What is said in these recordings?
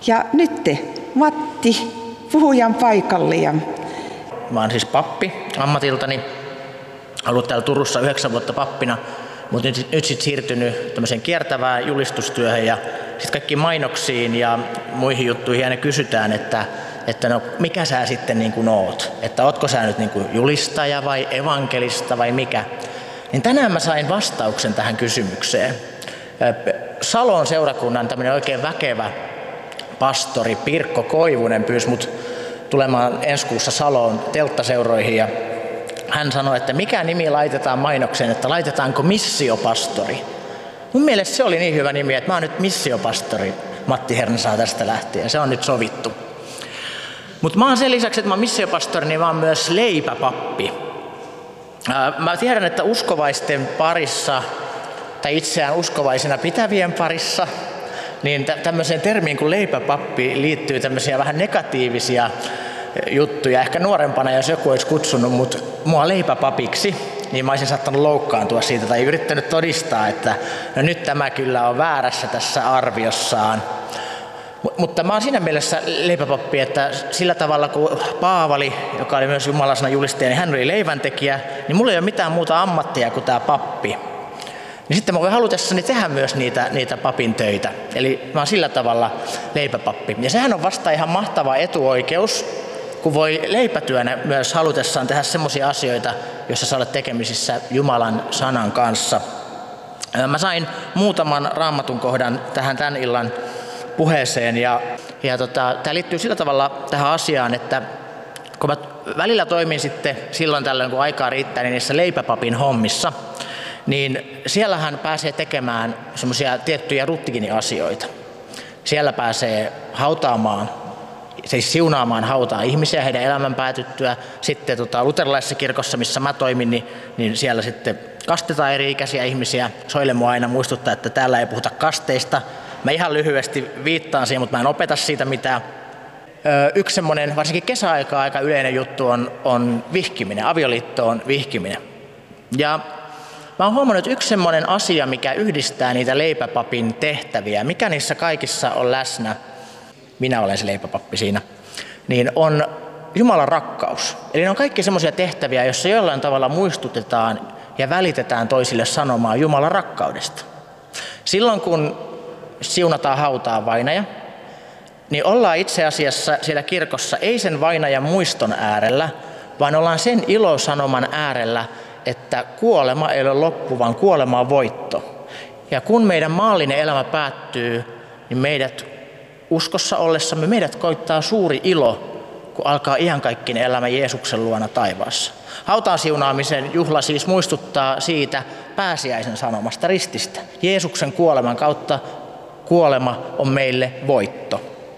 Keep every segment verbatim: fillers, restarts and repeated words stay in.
Ja nyt te, Matti, puhujan paikalle. Ja... Mä oon siis pappi ammatiltani, ollut täällä Turussa yhdeksän vuotta pappina, mutta nyt, nyt sitten siirtynyt tämmöiseen kiertävään julistustyöhön ja sitten kaikkiin mainoksiin ja muihin juttuihin aina kysytään, että, että no mikä sä sitten niin kuin oot, että ootko sä nyt niin kuin julistaja vai evankelista vai mikä. Niin tänään mä sain vastauksen tähän kysymykseen. Salon seurakunnan tämmöinen oikein väkevä pastori Pirkko Koivunen pyysi mut tulemaan ensi kuussa Saloon telttaseuroihin ja hän sanoi, että mikä nimi laitetaan mainokseen, että laitetaanko missiopastori. Mun mielestä se oli niin hyvä nimi, että mä oon nyt missiopastori Matti Hernesaa tästä lähtien. Se on nyt sovittu. Mutta mä oon sen lisäksi, että mä oon missiopastori, niin mä oon myös leipäpappi. Mä tiedän, että uskovaisten parissa, tai itseään uskovaisena pitävien parissa, niin tämmöiseen termiin kuin leipäpappi liittyy tämmöisiä vähän negatiivisia juttuja. Ehkä nuorempana, jos joku olisi kutsunut mut mua leipäpapiksi, niin mä olisin saattanut loukkaantua siitä tai yrittänyt todistaa, että no nyt tämä kyllä on väärässä tässä arviossaan. Mutta mä oon siinä mielessä leipäpappi, että sillä tavalla kuin Paavali, joka oli myös Jumalan sanan julistaja, niin hän oli leiväntekijä, niin mulla ei ole mitään muuta ammattia kuin tämä pappi. Niin sitten mä voin halutessani tehdä myös niitä, niitä papin töitä. Eli mä oon sillä tavalla leipäpappi. Ja sehän on vasta ihan mahtava etuoikeus, kun voi leipätyönä myös halutessaan tehdä semmoisia asioita, joissa sä olet tekemisissä Jumalan sanan kanssa. Mä sain muutaman raamatun kohdan tähän tämän illan puheeseen ja, ja tota, tämä liittyy sillä tavalla tähän asiaan, että kun mä välillä toimin sitten silloin tällöin, kun aikaa riittää, niin niissä leipäpapin hommissa, niin siellähän pääsee tekemään semmoisia tiettyjä rutiiniasioita. Siellä pääsee hautaamaan, siis siunaamaan hautaa ihmisiä heidän elämän päätyttyä. Sitten tota, luterilaisessa kirkossa, missä mä toimin, niin, niin siellä sitten kastetaan eri-ikäisiä ihmisiä. Soile mua aina muistuttaa, että täällä ei puhuta kasteista. Mä ihan lyhyesti viittaan siihen, mutta mä en opeta siitä mitään. Yksi semmoinen, varsinkin kesäaikaa aika yleinen juttu on, on vihkiminen, avioliittoon vihkiminen. Ja mä oon huomannut, että yksi semmoinen asia, mikä yhdistää niitä leipäpapin tehtäviä, mikä niissä kaikissa on läsnä, minä olen se leipäpappi siinä, niin on Jumalan rakkaus. Eli ne on kaikki semmoisia tehtäviä, joissa jollain tavalla muistutetaan ja välitetään toisille sanomaa Jumalan rakkaudesta. Silloin kun siunataan hautaa vainaja, niin ollaan itse asiassa siellä kirkossa ei sen vainajan muiston äärellä, vaan ollaan sen ilosanoman äärellä, että kuolema ei ole loppu, vaan kuolema on voitto. Ja kun meidän maallinen elämä päättyy, niin meidät uskossa ollessamme meidät koittaa suuri ilo, kun alkaa iankaikkinen elämä Jeesuksen luona taivaassa. Hautaan siunaamisen juhla siis muistuttaa siitä pääsiäisen sanomasta rististä. Jeesuksen kuoleman kautta kuolema on meille voitto.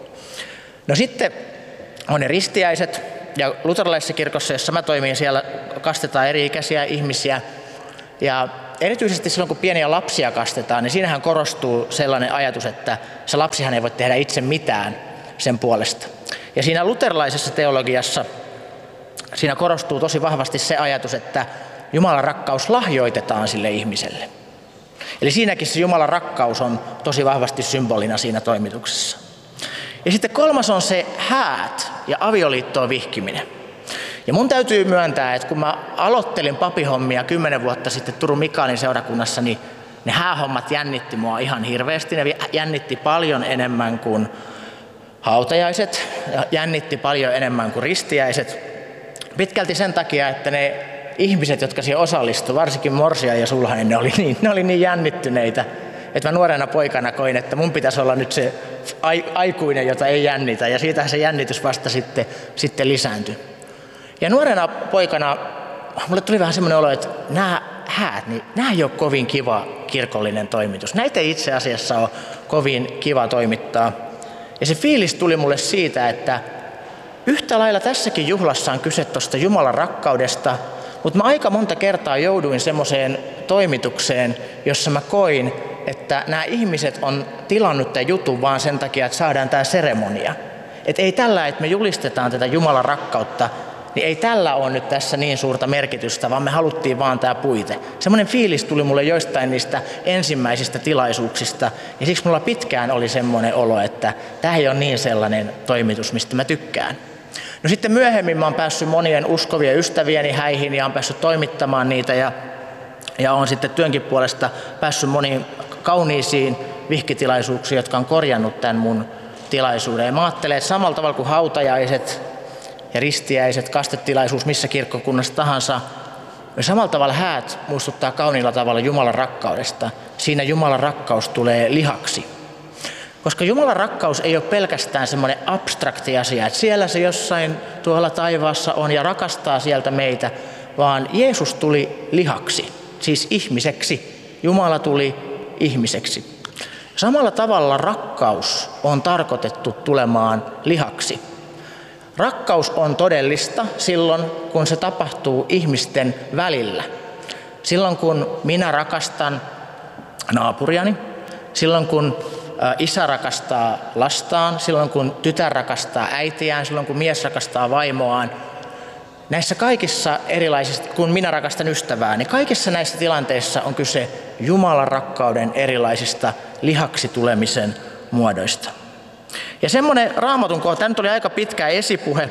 No sitten on ne ristiäiset, ja luterilaisessa kirkossa, jossa mä toimin, siellä kastetaan eri-ikäisiä ihmisiä. Ja erityisesti silloin, kun pieniä lapsia kastetaan, niin siinähän korostuu sellainen ajatus, että se lapsihan ei voi tehdä itse mitään sen puolesta. Ja siinä luterilaisessa teologiassa siinä korostuu tosi vahvasti se ajatus, että Jumalan rakkaus lahjoitetaan sille ihmiselle. Eli siinäkin se Jumalan rakkaus on tosi vahvasti symbolina siinä toimituksessa. Ja sitten kolmas on se häät ja avioliittoon vihkiminen. Ja mun täytyy myöntää, että kun mä aloittelin papihommia kymmenen vuotta sitten Turun Mikaelin seurakunnassa, niin ne häähommat jännitti mua ihan hirveästi. Ne jännitti paljon enemmän kuin hautajaiset, jännitti paljon enemmän kuin ristiäiset. Pitkälti sen takia, että ne ihmiset, jotka siihen osallistuivat, varsinkin Morsia ja Sulhanen, ne oli niin, ne oli niin jännittyneitä, että mä nuorena poikana koin, että mun pitäisi olla nyt se aikuinen, jota ei jännitä, ja siitä se jännitys vasta sitten, sitten lisääntyi. Ja nuorena poikana mulle tuli vähän semmoinen olo, että nämä häät, niin nämä ei ole kovin kiva kirkollinen toimitus. Näitä ei itse asiassa ole kovin kiva toimittaa. Ja se fiilis tuli mulle siitä, että yhtä lailla tässäkin juhlassa on kyse tuosta Jumalan rakkaudesta, mutta mä aika monta kertaa jouduin semmoiseen toimitukseen, jossa mä koin, että nämä ihmiset on tilannut tämän jutun vaan sen takia, että saadaan tämä seremonia. Että ei tällä, että me julistetaan tätä Jumalan rakkautta, niin ei tällä ole nyt tässä niin suurta merkitystä, vaan me haluttiin vaan tämä puite. Semmoinen fiilis tuli mulle joistain niistä ensimmäisistä tilaisuuksista, ja siksi mulla pitkään oli semmoinen olo, että tämä ei ole niin sellainen toimitus, mistä mä tykkään. No sitten myöhemmin mä oon päässyt monien uskovien ystävieni häihin ja oon päässyt toimittamaan niitä, ja, ja oon sitten työnkin puolesta päässyt moniin kauniisiin vihkitilaisuuksiin, jotka on korjannut tämän mun tilaisuuden. Ja mä ajattelen, että samalla tavalla kuin hautajaiset ja ristiäiset, kastetilaisuus missä kirkkokunnassa tahansa, ja samalla tavalla häät muistuttaa kauniilla tavalla Jumalan rakkaudesta. Siinä Jumalan rakkaus tulee lihaksi. Koska Jumalan rakkaus ei ole pelkästään semmoinen abstrakti asia, että siellä se jossain tuolla taivaassa on ja rakastaa sieltä meitä, vaan Jeesus tuli lihaksi, siis ihmiseksi. Jumala tuli ihmiseksi. Samalla tavalla rakkaus on tarkoitettu tulemaan lihaksi. Rakkaus on todellista silloin, kun se tapahtuu ihmisten välillä. Silloin, kun minä rakastan naapuriani, silloin, kun isä rakastaa lastaan, silloin, kun tytär rakastaa äitiään, silloin, kun mies rakastaa vaimoaan. Näissä kaikissa erilaisissa, kun minä rakastan ystävää, niin kaikissa näissä tilanteissa on kyse Jumalan rakkauden erilaisista lihaksi tulemisen muodoista. Ja semmoinen Raamatun kohta, tämä nyt oli aika pitkä esipuhe,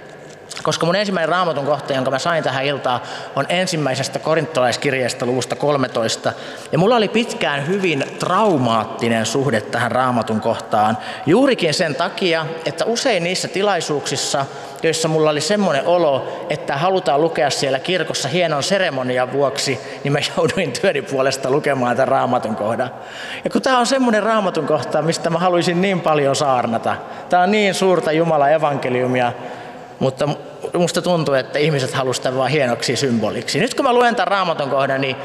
koska mun ensimmäinen Raamatun kohta, jonka mä sain tähän iltaan, on ensimmäisestä korintolaiskirjeestä luvusta kolmetoista. Ja mulla oli pitkään hyvin traumaattinen suhde tähän Raamatun kohtaan. Juurikin sen takia, että usein niissä tilaisuuksissa, joissa mulla oli semmoinen olo, että halutaan lukea siellä kirkossa hienon seremonian vuoksi, niin mä jouduin työni puolesta lukemaan tämän Raamatun kohdan. Ja kun tämä on semmoinen Raamatun kohta, mistä mä haluaisin niin paljon saarnata. Tämä on niin suurta Jumalan evankeliumia, mutta musta tuntuu, että ihmiset haluaisivat tämän vaan hienoksi symboliksi. Nyt kun mä luen tämän Raamatun kohdan, niin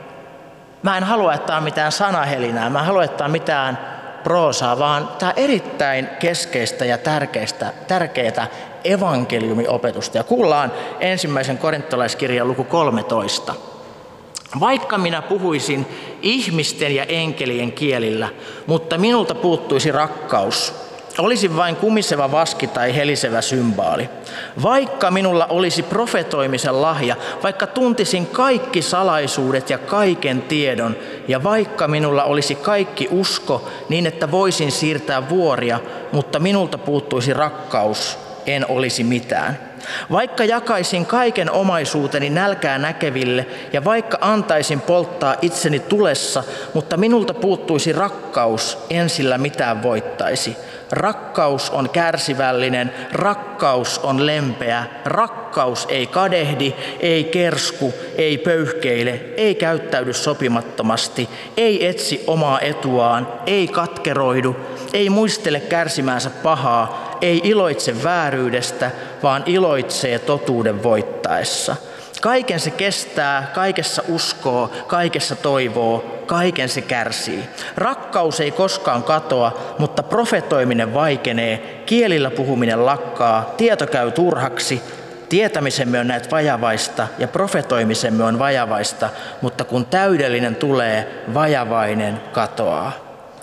mä en halua, että tämä on mitään sanahelinää, mä en halua, että tämä on mitään proosaa, vaan tämä on erittäin keskeistä ja tärkeistä, tärkeää evankeliumiopetusta. Ja kuullaan ensimmäisen korintolaiskirjan luku kolmetoista. Vaikka minä puhuisin ihmisten ja enkelien kielillä, mutta minulta puuttuisi rakkaus, olisin vain kumiseva vaski tai helisevä symbaali. Vaikka minulla olisi profetoimisen lahja, vaikka tuntisin kaikki salaisuudet ja kaiken tiedon, ja vaikka minulla olisi kaikki usko niin, että voisin siirtää vuoria, mutta minulta puuttuisi rakkaus, en olisi mitään. Vaikka jakaisin kaiken omaisuuteni nälkää näkeville ja vaikka antaisin polttaa itseni tulessa, mutta minulta puuttuisi rakkaus, en sillä mitään voittaisi. Rakkaus on kärsivällinen, rakkaus on lempeä, rakkaus ei kadehdi, ei kersku, ei pöyhkeile, ei käyttäydy sopimattomasti, ei etsi omaa etuaan, ei katkeroidu, ei muistele kärsimäänsä pahaa, ei iloitse vääryydestä, vaan iloitsee totuuden voittaessa. Kaiken se kestää, kaikessa uskoo, kaikessa toivoo, kaiken se kärsii. Rakkaus ei koskaan katoa, mutta profetoiminen vaikenee, kielillä puhuminen lakkaa, tieto käy turhaksi, tietämisemme on näet vajavaista ja profetoimisemme on vajavaista, mutta kun täydellinen tulee, vajavainen katoaa.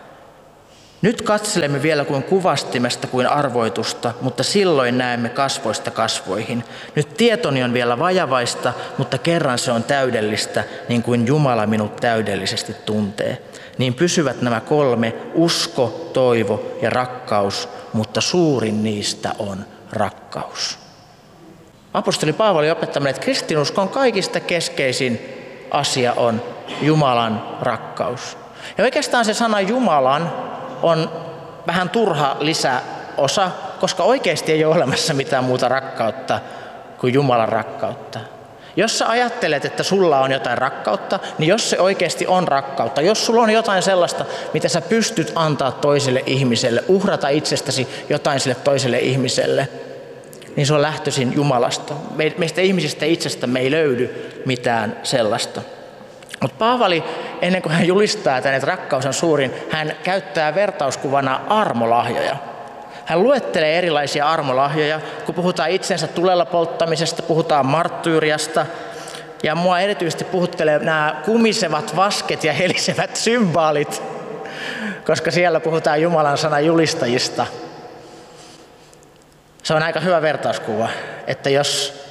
Nyt katselemme vielä kuin kuvastimesta kuin arvoitusta, mutta silloin näemme kasvoista kasvoihin. Nyt tietoni on vielä vajavaista, mutta kerran se on täydellistä, niin kuin Jumala minut täydellisesti tuntee. Niin pysyvät nämä kolme, usko, toivo ja rakkaus, mutta suurin niistä on rakkaus. Apostoli Paavali opettaminen, että kristinuskon kaikista keskeisin asia on Jumalan rakkaus. Ja oikeastaan se sana Jumalan on vähän turha lisäosa, koska oikeasti ei ole olemassa mitään muuta rakkautta kuin Jumalan rakkautta. Jos sä ajattelet, että sulla on jotain rakkautta, niin jos se oikeasti on rakkautta, jos sulla on jotain sellaista, mitä sä pystyt antaa toiselle ihmiselle, uhrata itsestäsi jotain sille toiselle ihmiselle, niin se on lähtöisin Jumalasta. Meistä ihmisistä itsestämme ei löydy mitään sellaista. Mutta Paavali, ennen kuin hän julistaa tänne, että rakkaus on suurin, hän käyttää vertauskuvana armolahjoja. Hän luettelee erilaisia armolahjoja, kun puhutaan itsensä tulella polttamisesta, puhutaan marttyyriasta. Ja mua erityisesti puhuttelee nämä kumisevat vasket ja helisevät symbaalit, koska siellä puhutaan Jumalan sanan julistajista. Se on aika hyvä vertauskuva, että jos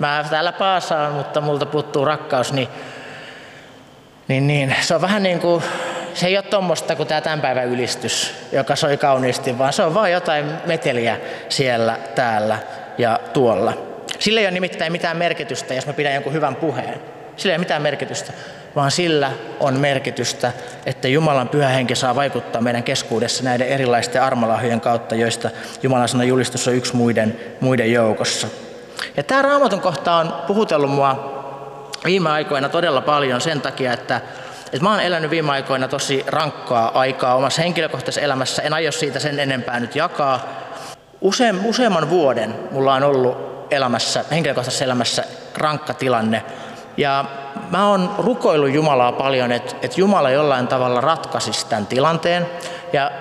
mä täällä paasaan, mutta multa puuttuu rakkaus, niin, niin, niin se on vähän niin kuin, se ei ole tommoista kuin tämä tämän päivän ylistys, joka soi kauniisti, vaan se on vaan jotain meteliä siellä, täällä ja tuolla. Sillä ei ole nimittäin mitään merkitystä, jos mä pidän jonkun hyvän puheen. Sillä ei ole mitään merkitystä, vaan sillä on merkitystä, että Jumalan pyhä henki saa vaikuttaa meidän keskuudessa näiden erilaisten armolahjojen kautta, joista Jumalan sanan julistus on yksi muiden, muiden joukossa. Ja tämä Raamatun kohta on puhutellut mua viime aikoina todella paljon sen takia, että, että mä oon elänyt viime aikoina tosi rankkaa aikaa omassa henkilökohtaisessa elämässä. En aio siitä sen enempää nyt jakaa. Usein, useamman vuoden mulla on ollut elämässä, henkilökohtaisessa elämässä rankka tilanne. Ja mä oon rukoillut Jumalaa paljon, että, että Jumala jollain tavalla ratkaisisi tämän tilanteen. Ja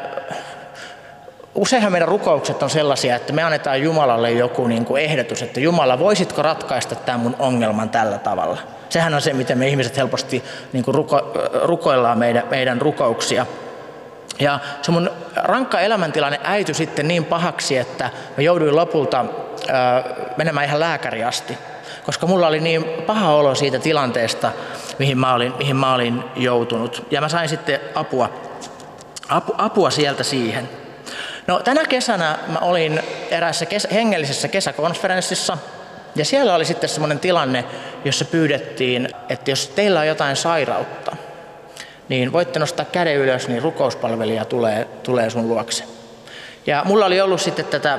useinhan meidän rukoukset on sellaisia, että me annetaan Jumalalle joku niin kuin ehdotus, että Jumala, voisitko ratkaista tämän mun ongelman tällä tavalla? Sehän on se, miten me ihmiset helposti niin kuin ruko, rukoillaan meidän, meidän rukouksia. Ja se mun rankka elämäntilanne äityi sitten niin pahaksi, että mä jouduin lopulta ää, menemään ihan lääkäriin asti. Koska mulla oli niin paha olo siitä tilanteesta, mihin mä olin, mihin mä olin joutunut. Ja mä sain sitten apua, apu, apua sieltä siihen. No, tänä kesänä mä olin eräässä kesä, hengellisessä kesäkonferenssissa. Ja siellä oli sitten semmoinen tilanne, jossa pyydettiin, että jos teillä on jotain sairautta, niin voitte nostaa käden ylös, niin rukouspalvelija tulee, tulee sun luokse. Ja mulla oli ollut sitten tätä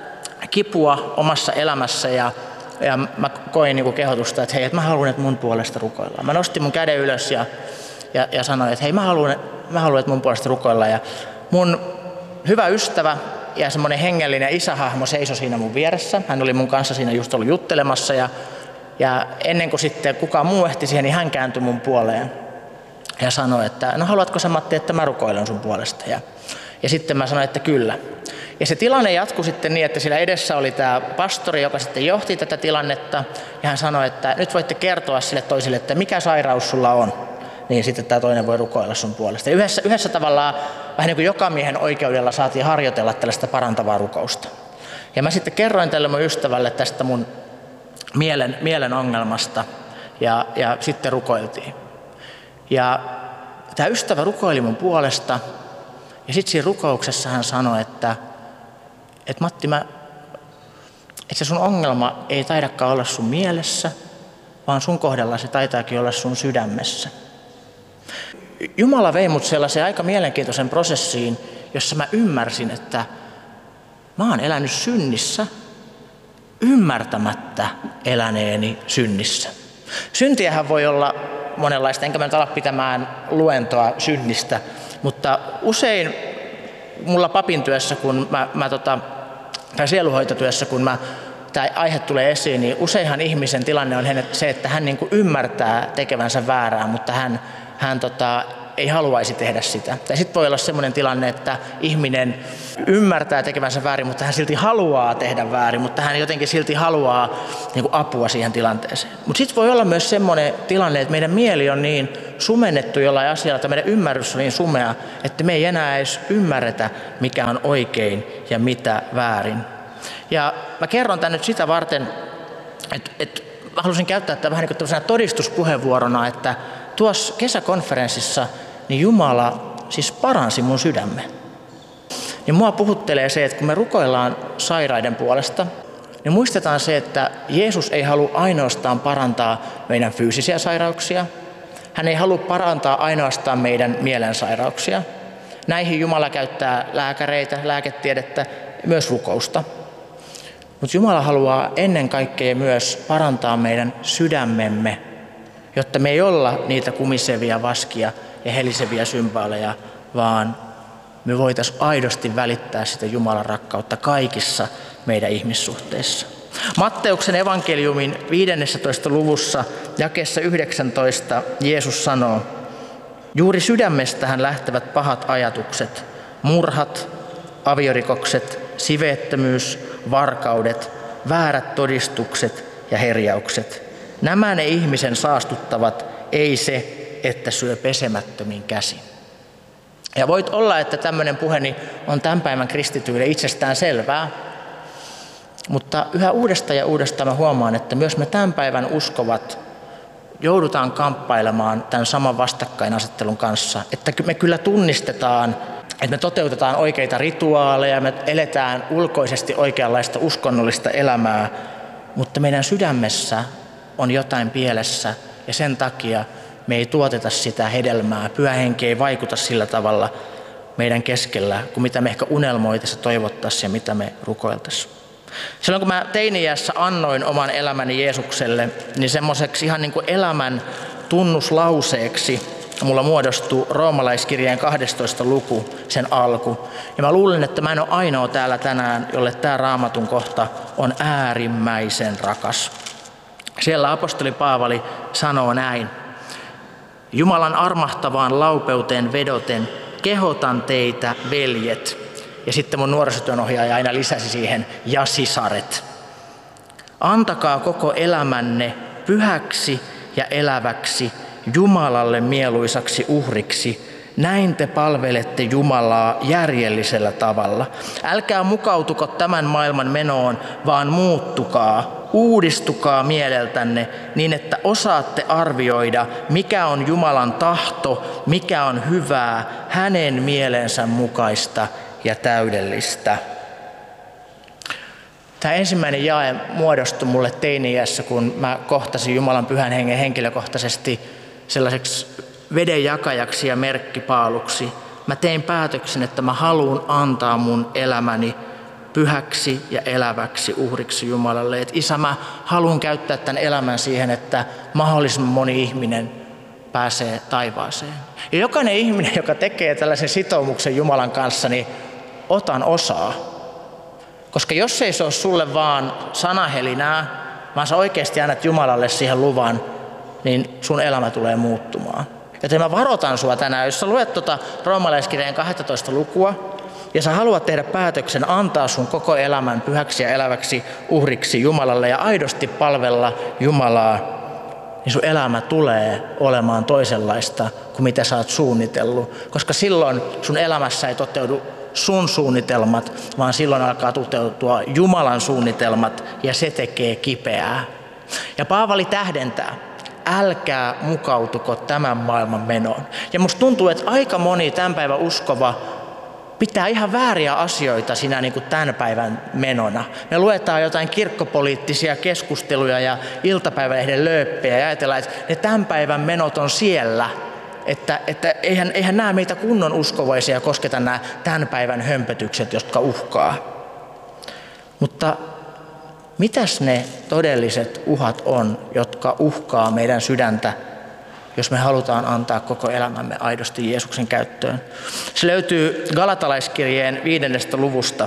kipua omassa elämässä ja Ja mä koin niin kuin kehotusta, että hei, että mä haluan, että mun puolesta rukoillaan. Mä nostin mun käden ylös ja, ja, ja sanoin, että hei, mä haluan, mä haluan, että mun puolesta rukoillaan. Ja mun hyvä ystävä ja semmoinen hengellinen isähahmo seisoi siinä mun vieressä. Hän oli mun kanssa siinä just ollut juttelemassa. Ja, ja ennen kuin sitten kukaan muu ehti siihen, niin hän kääntyi mun puoleen ja sanoi, että no haluatko sä, Matti, että mä rukoilen sun puolesta. Ja, ja sitten mä sanoin, että kyllä. Ja se tilanne jatkui sitten niin, että siellä edessä oli tämä pastori, joka sitten johti tätä tilannetta. Ja hän sanoi, että nyt voitte kertoa sille toiselle, että mikä sairaus sulla on. Niin sitten tämä toinen voi rukoilla sun puolesta. Ja yhdessä, yhdessä tavallaan vähän niin kuin jokamiehen oikeudella saatiin harjoitella tällaista parantavaa rukousta. Ja mä sitten kerroin tälle mun ystävälle tästä mun mielen, mielen ongelmasta. Ja, ja sitten rukoiltiin. Ja tämä ystävä rukoili mun puolesta. Ja sitten siinä rukouksessa hän sanoi, että että Matti, mä, että se sun ongelma ei taidakaan olla sun mielessä, vaan sun kohdalla se taitaakin olla sun sydämessä. Jumala vei mut sellaiseen aika mielenkiintoisen prosessiin, jossa mä ymmärsin, että mä oon elänyt synnissä, ymmärtämättä eläneeni synnissä. Syntiähän voi olla monenlaista, enkä mä nyt ala pitämään luentoa synnistä, mutta usein mulla papin työssä, kun mä, mä tota, tai sieluhoitotyössä, kun mä, tämä aihe tulee esiin, niin useinhan ihmisen tilanne on se, että hän niin kuin ymmärtää tekevänsä väärää, mutta hän, hän tota, ei haluaisi tehdä sitä. Tai sitten voi olla sellainen tilanne, että ihminen ymmärtää tekevänsä väärin, mutta hän silti haluaa tehdä väärin, mutta hän jotenkin silti haluaa niin kuin apua siihen tilanteeseen. Mutta sitten voi olla myös sellainen tilanne, että meidän mieli on niin sumennettu jollain asialla, että meidän ymmärrys on niin sumea, että me ei enää edes ymmärretä, mikä on oikein ja mitä väärin. Ja mä kerron tämän nyt sitä varten, että, että mä halusin käyttää tätä vähän niin kuin todistuspuheenvuorona, että tuossa kesäkonferenssissa niin Jumala siis paransi mun sydämen. Niin mua puhuttelee se, että kun me rukoillaan sairaiden puolesta, niin muistetaan se, että Jeesus ei halua ainoastaan parantaa meidän fyysisiä sairauksia. Hän ei halua parantaa ainoastaan meidän mielensairauksia. Näihin Jumala käyttää lääkäreitä, lääketiedettä, myös rukousta. Mutta Jumala haluaa ennen kaikkea myös parantaa meidän sydämemme, jotta me ei olla niitä kumisevia vaskia ja heliseviä symbaaleja, vaan me voitaisiin aidosti välittää sitä Jumalan rakkautta kaikissa meidän ihmissuhteissa. Matteuksen evankeliumin viidennessätoista luvussa jakeessa yhdeksäntoista Jeesus sanoo, juuri sydämestähän lähtevät pahat ajatukset, murhat, aviorikokset, siveettömyys, varkaudet, väärät todistukset ja herjaukset. Nämä ne ihmisen saastuttavat, ei se, että syö pesemättömin käsin. Ja voit olla, että tämmöinen puheeni on tämän päivän kristityille itsestään selvää. Mutta yhä uudestaan ja uudestaan mä huomaan, että myös me tämän päivän uskovat joudutaan kamppailemaan tämän saman vastakkainasettelun kanssa. Että me kyllä tunnistetaan, että me toteutetaan oikeita rituaaleja, me eletään ulkoisesti oikeanlaista uskonnollista elämää, mutta meidän sydämessä on jotain pielessä ja sen takia me ei tuoteta sitä hedelmää. Pyhä Henki ei vaikuta sillä tavalla meidän keskellä kuin mitä me ehkä unelmoitaisiin, toivottaisiin ja mitä me rukoiltaisiin. Silloin kun mä teini-iässä annoin oman elämäni Jeesukselle, niin semmoiseksi ihan niin kuin elämän tunnuslauseeksi mulla muodostui Roomalaiskirjeen kahdestoista luku, sen alku. Ja mä luulen, että mä en ole ainoa täällä tänään, jolle tämä Raamatun kohta on äärimmäisen rakas. Siellä apostoli Paavali sanoo näin. Jumalan armahtavaan laupeuteen vedoten kehotan teitä, veljet. Ja sitten mun nuorisotyönohjaaja aina lisäsi siihen, ja sisaret. Antakaa koko elämänne pyhäksi ja eläväksi, Jumalalle mieluisaksi uhriksi. Näin te palvelette Jumalaa järjellisellä tavalla. Älkää mukautuko tämän maailman menoon, vaan muuttukaa, uudistukaa mieleltänne niin, että osaatte arvioida, mikä on Jumalan tahto, mikä on hyvää, hänen mielensä mukaista ja täydellistä. Tämä ensimmäinen jae muodostui mulle teini-iässä, kun mä kohtasin Jumalan Pyhän Hengen henkilökohtaisesti sellaiseksi vedenjakajaksi ja merkkipaaluksi. Mä tein päätöksen, että mä haluan antaa mun elämäni pyhäksi ja eläväksi uhriksi Jumalalle. Et isä, mä haluan käyttää tämän elämän siihen, että mahdollisimman moni ihminen pääsee taivaaseen. Ja jokainen ihminen, joka tekee tällaisen sitoumuksen Jumalan kanssa, niin otan osaa. Koska jos ei se ole sulle vaan sanahelinää, vaan sä oikeasti annat Jumalalle siihen luvan, niin sun elämä tulee muuttumaan. Joten mä varoitan sua tänään, jos sä luet tuota Roomalaiskirjeen kahdestoista lukua, ja sä haluat tehdä päätöksen antaa sun koko elämän pyhäksi ja eläväksi uhriksi Jumalalle ja aidosti palvella Jumalaa, niin sun elämä tulee olemaan toisenlaista kuin mitä sä oot suunnitellut. Koska silloin sun elämässä ei toteudu sun suunnitelmat, vaan silloin alkaa toteutua Jumalan suunnitelmat ja se tekee kipeää. Ja Paavali tähdentää, älkää mukautuko tämän maailman menoon. Ja musta tuntuu, että aika moni tämän päivän uskova pitää ihan vääriä asioita siinä niin kuin tämän päivän menona. Me luetaan jotain kirkkopoliittisia keskusteluja ja iltapäivälehden lööppejä ja ajatellaan, että ne tämän päivän menot on siellä. Että, että eihän, eihän nämä meitä kunnon uskovaisia kosketa nämä tämän päivän hömpötykset, jotka uhkaa. Mutta mitäs ne todelliset uhat on, jotka uhkaa meidän sydäntä, jos me halutaan antaa koko elämämme aidosti Jeesuksen käyttöön? Se löytyy Galatalaiskirjeen viidennestä luvusta.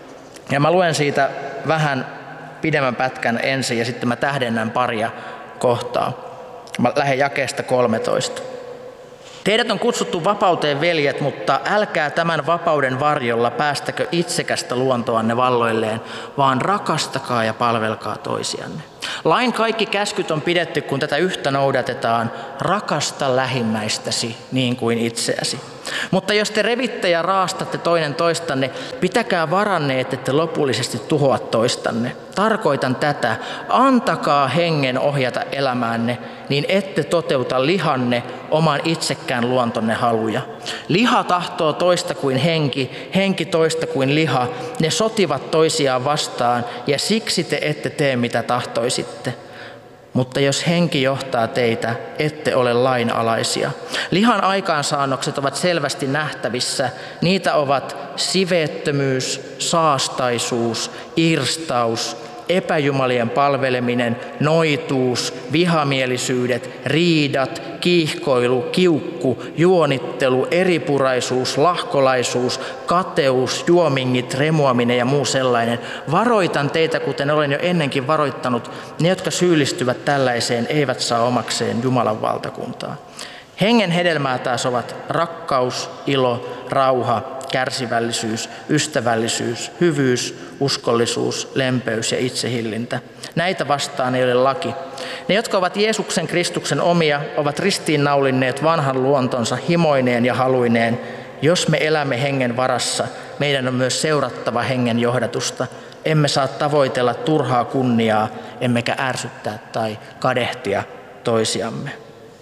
Ja mä luen siitä vähän pidemmän pätkän ensin ja sitten mä tähdennän paria kohtaa. Mä lähden jakeesta kolmetoista. Teidät on kutsuttu vapauteen, veljet, mutta älkää tämän vapauden varjolla päästäkö itsekästä luontoanne valloilleen, vaan rakastakaa ja palvelkaa toisianne. Lain kaikki käskyt on pidetty, kun tätä yhtä noudatetaan, rakasta lähimmäistäsi niin kuin itseäsi. Mutta jos te revitte ja raastatte toinen toistanne, pitäkää varanne, että te lopullisesti tuhoa toistanne. Tarkoitan tätä, antakaa hengen ohjata elämäänne, niin ette toteuta lihanne oman itsekään luontonne haluja. Liha tahtoo toista kuin henki, henki toista kuin liha. Ne sotivat toisiaan vastaan ja siksi te ette tee mitä tahtoisitte. Mutta jos henki johtaa teitä, ette ole lainalaisia. Lihan aikaansaannokset ovat selvästi nähtävissä. Niitä ovat siveettömyys, saastaisuus, irstaus, epäjumalien palveleminen, noituus, vihamielisyydet, riidat, kiihkoilu, kiukku, juonittelu, eripuraisuus, lahkolaisuus, kateus, juomingit, remuaminen ja muu sellainen. Varoitan teitä, kuten olen jo ennenkin varoittanut, ne, jotka syyllistyvät tällaiseen, eivät saa omakseen Jumalan valtakuntaa. Hengen hedelmää taas ovat rakkaus, ilo, rauha, kärsivällisyys, ystävällisyys, hyvyys, uskollisuus, lempeys ja itsehillintä. Näitä vastaan ei ole laki. Ne, jotka ovat Jeesuksen Kristuksen omia, ovat ristiinnaulinneet vanhan luontonsa himoineen ja haluineen. Jos me elämme hengen varassa, meidän on myös seurattava hengen johdatusta. emme saa tavoitella turhaa kunniaa, emmekä ärsyttää tai kadehtia toisiamme.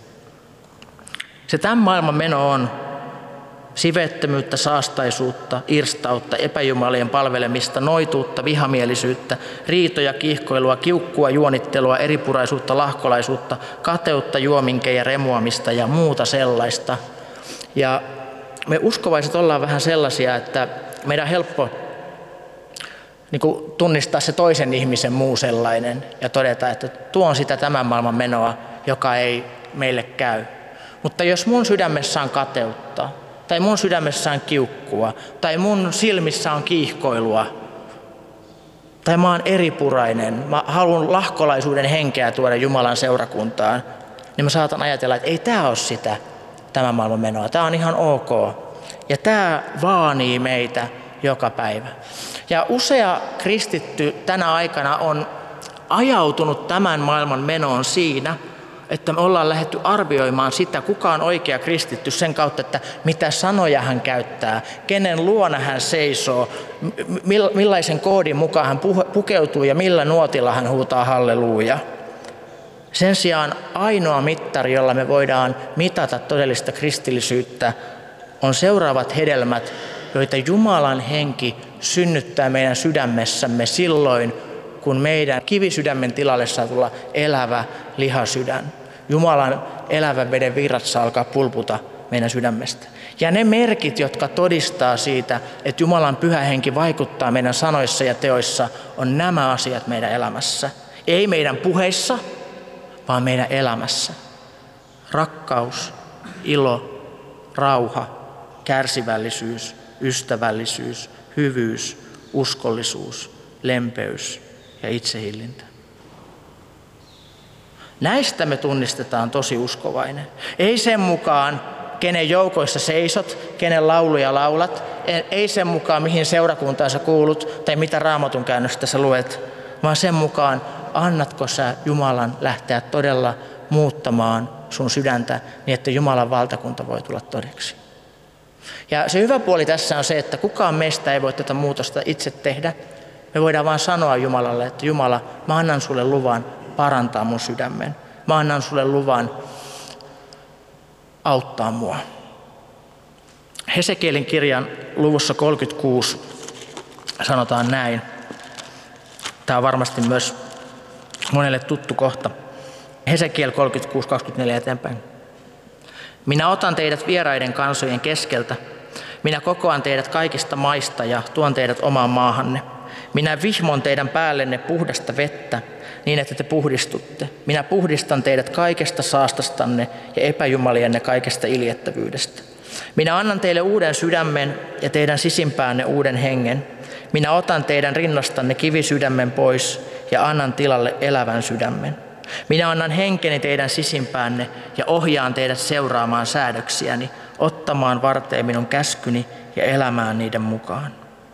Se tämän maailman meno on sivettömyyttä, saastaisuutta, irstautta, epäjumalien palvelemista, noituutta, vihamielisyyttä, riitoja, kiihkoilua, kiukkua, juonittelua, eripuraisuutta, lahkolaisuutta, kateutta, juominkeja, remuamista ja muuta sellaista. Ja me uskovaiset ollaan vähän sellaisia, että meidän on helppo niin kuin tunnistaa se toisen ihmisen muu sellainen ja todeta, että tuo on sitä tämän maailman menoa, joka ei meille käy. Mutta jos mun sydämessä on kateutta, tai mun sydämessä on kiukkua, tai mun silmissä on kiihkoilua, tai mä oon eripurainen, mä haluan lahkolaisuuden henkeä tuoda Jumalan seurakuntaan, niin mä saatan ajatella, että ei tää ole sitä tämän maailman menoa, tää on ihan ok. Ja tää vaanii meitä joka päivä. Ja usea kristitty tänä aikana on ajautunut tämän maailman menoon siinä, että me ollaan lähdetty arvioimaan sitä, kuka on oikea kristitty sen kautta, että mitä sanoja hän käyttää, kenen luona hän seisoo, millaisen koodin mukaan hän pukeutuu ja millä nuotilla hän huutaa halleluuja. Sen sijaan ainoa mittari, jolla me voidaan mitata todellista kristillisyyttä, on seuraavat hedelmät, joita Jumalan henki synnyttää meidän sydämessämme silloin, kun meidän kivisydämen tilalle saa tulla elävä lihasydän. Jumalan elävän veden virrat saa alkaa pulputa meidän sydämestä. Ja ne merkit, jotka todistaa siitä, että Jumalan pyhä henki vaikuttaa meidän sanoissa ja teoissa, on nämä asiat meidän elämässä. Ei meidän puheissa, vaan meidän elämässä. Rakkaus, ilo, rauha, kärsivällisyys, ystävällisyys, hyvyys, uskollisuus, lempeys ja itsehillintä. Näistä me tunnistetaan tosi uskovainen. Ei sen mukaan, kenen joukoissa seisot, kenen lauluja laulat, ei sen mukaan, mihin seurakuntaan sä kuulut tai mitä Raamatun käännöstä sä luet, vaan sen mukaan, annatko sä Jumalan lähteä todella muuttamaan sun sydäntä niin, että Jumalan valtakunta voi tulla todeksi. Ja se hyvä puoli tässä on se, että kukaan meistä ei voi tätä muutosta itse tehdä. Me voidaan vaan sanoa Jumalalle, että Jumala, mä annan sulle luvan parantaa mun sydämen. Mä annan sulle luvan auttaa mua. Hesekielin kirjan luvussa kolmekymmentäkuusi sanotaan näin. Tämä on varmasti myös monelle tuttu kohta. Hesekiel kolmekymmentäkuusi kaksikymmentäneljä eteenpäin. Minä otan teidät vieraiden kansojen keskeltä. Minä kokoan teidät kaikista maista ja tuon teidät omaan maahanne. Minä vihmon teidän päällenne puhdasta vettä, niin että te puhdistutte. Minä puhdistan teidät kaikesta saastastanne ja epäjumalienne kaikesta iljettävyydestä. Minä annan teille uuden sydämen ja teidän sisimpäänne uuden hengen. Minä otan teidän rinnastanne kivisydämen pois ja annan tilalle elävän sydämen. Minä annan henkeni teidän sisimpäänne ja ohjaan teidät seuraamaan säädöksiäni, ottamaan varteen minun käskyni ja elämään niiden mukaan.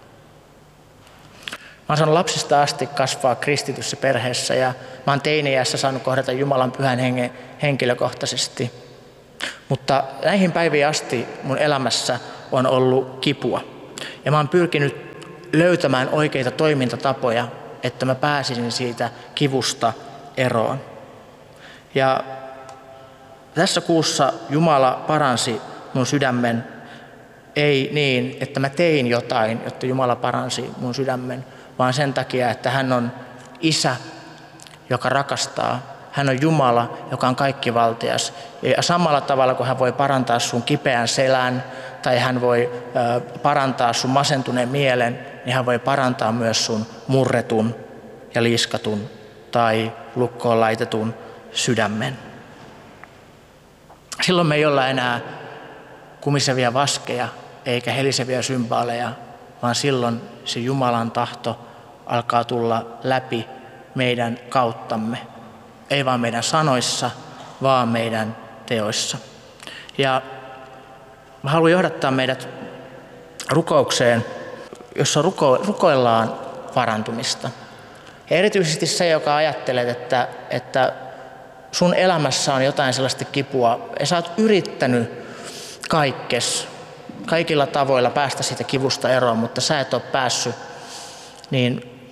Mä oon saanut lapsista asti kasvaa kristityssä perheessä ja mä oon teini-iässä saanut kohdata Jumalan pyhän hengen henkilökohtaisesti. Mutta näihin päiviin asti mun elämässä on ollut kipua. Ja mä oon pyrkinyt löytämään oikeita toimintatapoja, että mä pääsisin siitä kivusta eroon. Ja tässä kuussa Jumala paransi mun sydämen, ei niin, että mä tein jotain, jotta Jumala paransi mun sydämen, vaan sen takia, että hän on isä, joka rakastaa. Hän on Jumala, joka on kaikkivaltias. Ja samalla tavalla, kun hän voi parantaa sun kipeän selän tai hän voi parantaa sun masentuneen mielen, niin hän voi parantaa myös sun murretun ja liiskatun tai lukkoon laitetun sydämen. Silloin me ei olla enää kumisevia vaskeja eikä heliseviä symbaaleja, vaan silloin se Jumalan tahto alkaa tulla läpi meidän kauttamme. Ei vaan meidän sanoissa, vaan meidän teoissa. Ja mä haluan johdattaa meidät rukoukseen, jossa ruko, rukoillaan parantumista. Ja erityisesti se, joka ajattelet, että, että sun elämässä on jotain sellaista kipua, ja sä oot yrittänyt kaikkes, kaikilla tavoilla päästä siitä kivusta eroon, mutta sä et ole päässyt, niin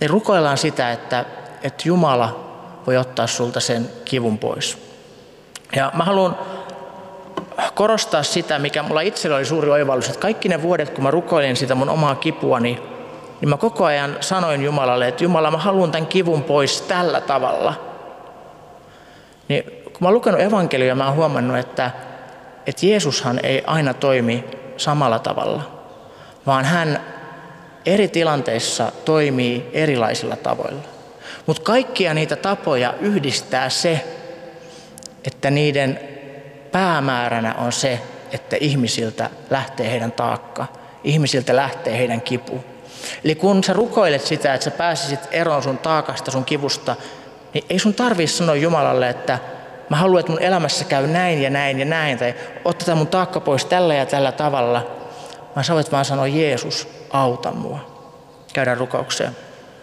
Niin rukoillaan sitä, että, että Jumala voi ottaa sulta sen kivun pois. Ja mä haluan korostaa sitä, mikä mulla itsellä oli suuri oivallus, että kaikki ne vuodet, kun mä rukoilin sitä mun omaa kipuani, niin mä koko ajan sanoin Jumalalle, että Jumala, mä haluan tämän kivun pois tällä tavalla. Niin kun mä oon lukenut evankeliaa, mä oon huomannut, että, että Jeesushan ei aina toimi samalla tavalla, vaan hän eri tilanteissa toimii erilaisilla tavoilla. Mutta kaikkia niitä tapoja yhdistää se, että niiden päämääränä on se, että ihmisiltä lähtee heidän taakka, ihmisiltä lähtee heidän kipu. Eli kun sä rukoilet sitä, että sä pääsisit eroon sun taakasta, sun kivusta, niin ei sun tarvitse sanoa Jumalalle, että mä haluan, että mun elämässä käy näin ja näin ja näin, tai otetaan mun taakka pois tällä ja tällä tavalla. Vaan sä voit vaan sanoa, Jeesus, auta mua. Käydään rukoukseen.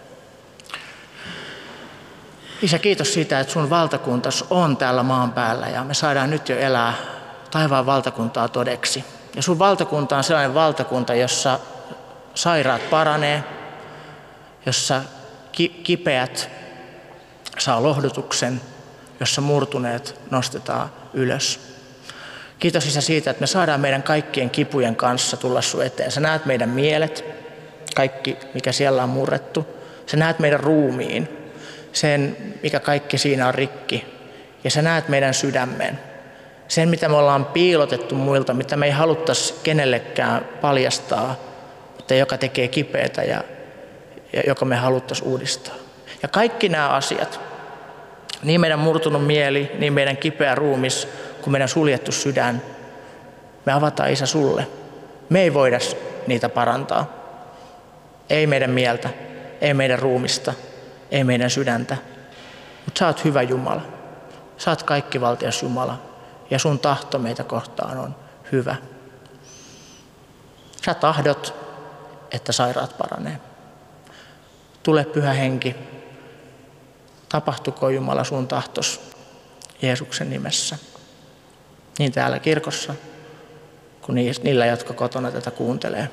Isä, kiitos siitä, että sun valtakuntas on täällä maan päällä ja me saadaan nyt jo elää taivaan valtakuntaa todeksi. Ja sun valtakunta on sellainen valtakunta, jossa sairaat paranee, jossa kipeät saa lohdutuksen, jossa murtuneet nostetaan ylös. Kiitos Isä siitä, että me saadaan meidän kaikkien kipujen kanssa tulla sun eteen. Sä näet meidän mielet, kaikki mikä siellä on murrettu. Sä näet meidän ruumiin, sen mikä kaikki siinä on rikki. Ja sä näet meidän sydämen, sen mitä me ollaan piilotettu muilta, mitä me ei haluttaisi kenellekään paljastaa, mutta joka tekee kipeätä ja, ja joka me haluttaisiin uudistaa. Ja kaikki nämä asiat, niin meidän murtunut mieli, niin meidän kipeä ruumis, kuin meidän suljettu sydän, me avataan Isä sulle. Me ei voida niitä parantaa. Ei meidän mieltä, ei meidän ruumista, ei meidän sydäntä. Mutta sä oot hyvä Jumala. Sä oot kaikkivaltias Jumala. Ja sun tahto meitä kohtaan on hyvä. Sä tahdot, että sairaat paranee. Tule Pyhä Henki. Tapahtuko Jumala sun tahtos Jeesuksen nimessä. Niin täällä kirkossa kuin niillä, jotka kotona tätä kuuntelee.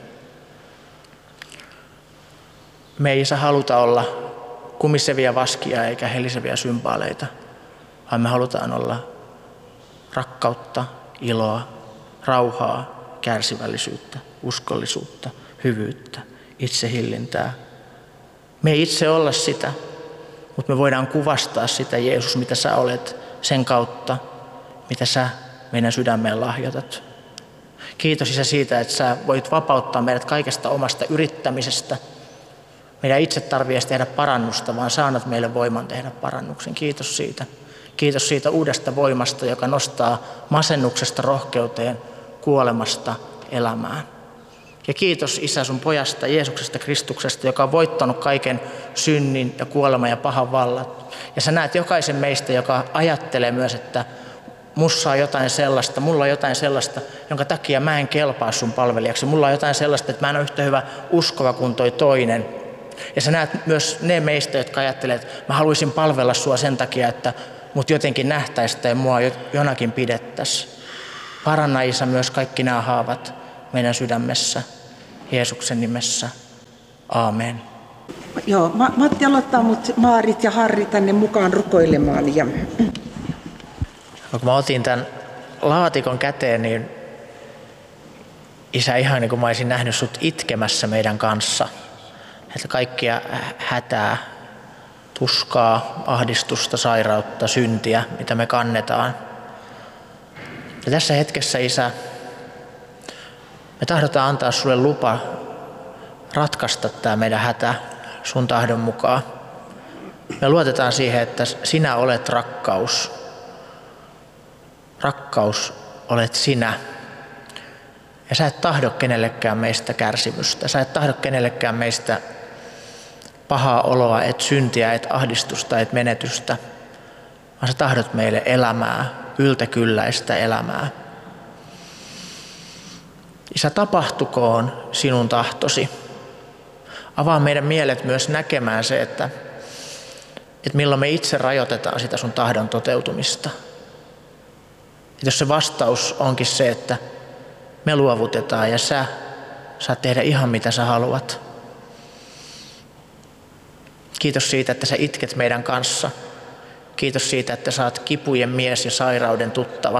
Me ei Isä haluta olla kumisevia vaskia eikä heliseviä symbaaleita, vaan me halutaan olla rakkautta, iloa, rauhaa, kärsivällisyyttä, uskollisuutta, hyvyyttä, itsehillintää. Me ei itse olla sitä, mutta me voidaan kuvastaa sitä, Jeesus, mitä sä olet sen kautta, mitä sä meidän sydämeen lahjoitat. Kiitos Isä siitä, että sä voit vapauttaa meidät kaikesta omasta yrittämisestä. Meidän itse tarvitse tehdä parannusta, vaan sä annat meille voiman tehdä parannuksen. Kiitos siitä. Kiitos siitä uudesta voimasta, joka nostaa masennuksesta rohkeuteen, kuolemasta elämään. Ja kiitos Isä sun pojasta, Jeesuksesta Kristuksesta, joka on voittanut kaiken synnin ja kuoleman ja pahan vallat. Ja sä näet jokaisen meistä, joka ajattelee myös, että mussa on jotain sellaista, mulla on jotain sellaista, jonka takia mä en kelpaa sun palvelijaksi. Mulla on jotain sellaista, että mä en ole yhtä hyvä uskova kuin toi toinen. Ja sä näet myös ne meistä, jotka ajattelee, että mä haluaisin palvella sua sen takia, että mut jotenkin nähtäisi tai mua jonakin pidettäisiin. Paranna Isä myös kaikki nämä haavat meidän sydämessä, Jeesuksen nimessä. Aamen. Joo, Matti aloittaa mut Maarit ja Harri tänne mukaan rukoilemaan. Ja... No, kun mä otin tämän laatikon käteen, niin Isä, ihan niin kuin mä olisin nähnyt sut itkemässä meidän kanssa. Että kaikkia hätää, tuskaa, ahdistusta, sairautta, syntiä, mitä me kannetaan. Ja tässä hetkessä, Isä, me tahdotaan antaa sulle lupa ratkaista tämä meidän hätä sun tahdon mukaan. Me luotetaan siihen, että sinä olet rakkaus. Rakkaus olet sinä. Ja sä et tahdo kenellekään meistä kärsimystä. Sä et tahdo kenellekään meistä pahaa oloa, et syntiä, et ahdistusta, et menetystä. Vaan sä tahdot meille elämää, yltäkylläistä elämää. Isä, tapahtukoon sinun tahtosi. Avaa meidän mielet myös näkemään se, että, että milloin me itse rajoitetaan sitä sun tahdon toteutumista. Että jos se vastaus onkin se, että me luovutetaan ja sä saat tehdä ihan mitä sä haluat. Kiitos siitä, että sä itket meidän kanssa. Kiitos siitä, että sä oot kipujen mies ja sairauden tuttava.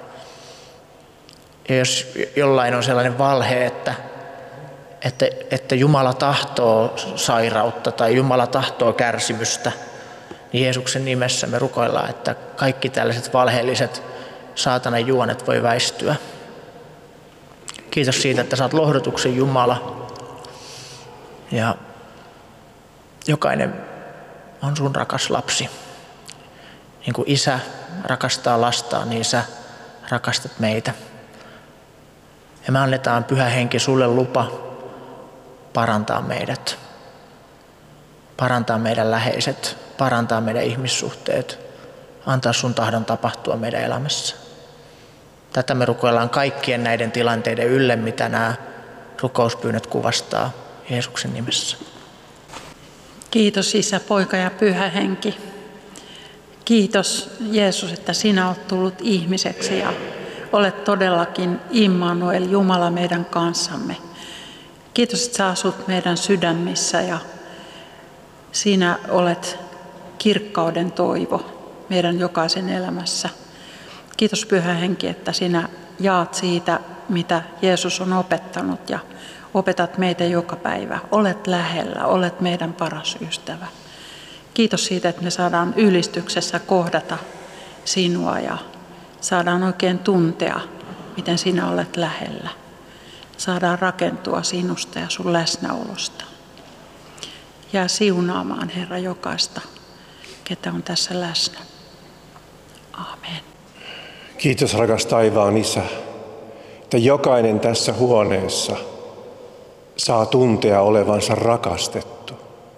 Ja jos jollain on sellainen valhe, että, että, että Jumala tahtoo sairautta tai Jumala tahtoo kärsimystä, niin Jeesuksen nimessä me rukoillaan, että kaikki tällaiset valheelliset saatanan juonet voi väistyä. Kiitos siitä, että sä oot lohdutuksen Jumala. Ja jokainen on sun rakas lapsi. Niin kuin isä rakastaa lastaan, niin sä rakastat meitä. Ja me annetaan Pyhä Henki sulle lupa parantaa meidät. Parantaa meidän läheiset, parantaa meidän ihmissuhteet, antaa sun tahdon tapahtua meidän elämässä. Tätä me rukoillaan kaikkien näiden tilanteiden ylle, mitä nämä rukouspyynnöt kuvastaa Jeesuksen nimessä. Kiitos Isä, Poika ja Pyhä Henki. Kiitos Jeesus, että sinä olet tullut ihmiseksi ja olet todellakin Immanuel, Jumala meidän kanssamme. Kiitos, että sä asut meidän sydämissä ja sinä olet kirkkauden toivo meidän jokaisen elämässä. Kiitos Pyhä Henki, että sinä jaat siitä, mitä Jeesus on opettanut ja opetat meitä joka päivä. Olet lähellä, olet meidän paras ystävä. Kiitos siitä, että me saadaan ylistyksessä kohdata sinua ja saadaan oikein tuntea, miten sinä olet lähellä. Saadaan rakentua sinusta ja sun läsnäolosta. Jää siunaamaan, Herra, jokaista, ketä on tässä läsnä. Aamen. Kiitos rakas taivaan Isä, että jokainen tässä huoneessa saa tuntea olevansa rakastettu.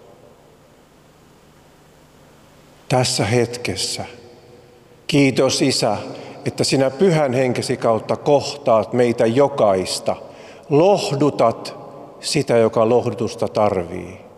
Tässä hetkessä. Kiitos Isä, että sinä Pyhän Henkesi kautta kohtaat meitä jokaista. Lohdutat sitä, joka lohdutusta tarvii.